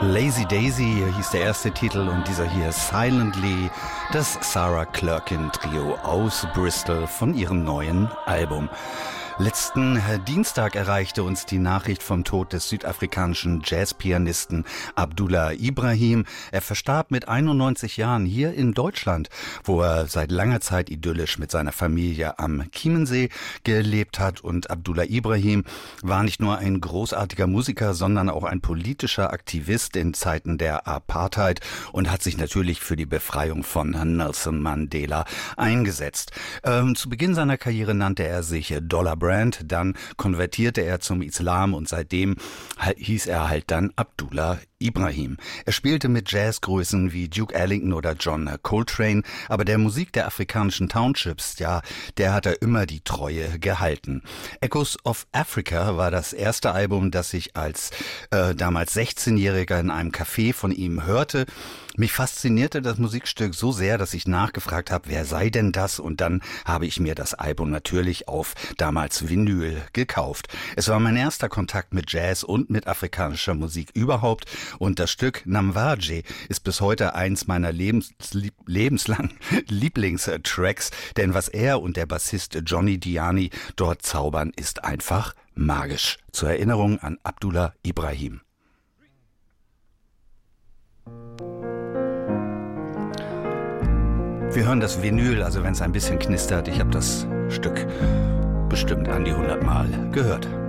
Lazy Daisy hieß der erste Titel und dieser hier Silently, das Sarah Clerkin Trio aus Bristol von ihrem neuen Album. Letzten Dienstag erreichte uns die Nachricht vom Tod des südafrikanischen Jazzpianisten Abdullah Ibrahim. Er verstarb mit 91 Jahren hier in Deutschland, wo er seit langer Zeit idyllisch mit seiner Familie am Chiemensee gelebt hat. Und Abdullah Ibrahim war nicht nur ein großartiger Musiker, sondern auch ein politischer Aktivist in Zeiten der Apartheid und hat sich natürlich für die Befreiung von Nelson Mandela eingesetzt. Zu Beginn seiner Karriere nannte er sich Dollar Brand, dann konvertierte er zum Islam und seitdem hieß er halt dann Abdullah Ibrahim. Er spielte mit Jazzgrößen wie Duke Ellington oder John Coltrane, aber der Musik der afrikanischen Townships, ja, der hat er immer die Treue gehalten. Echoes of Africa war das erste Album, das ich als damals 16-Jähriger in einem Café von ihm hörte. Mich faszinierte das Musikstück so sehr, dass ich nachgefragt habe, wer sei denn das? Und dann habe ich mir das Album natürlich auf damals Vinyl gekauft. Es war mein erster Kontakt mit Jazz und mit afrikanischer Musik überhaupt. Und das Stück Namwaje ist bis heute eins meiner lebenslangen Lieblingstracks. Denn was er und der Bassist Johnny Diani dort zaubern, ist einfach magisch. Zur Erinnerung an Abdullah Ibrahim. Wir hören das Vinyl, also wenn es ein bisschen knistert. Ich habe das Stück bestimmt an die 100 Mal gehört.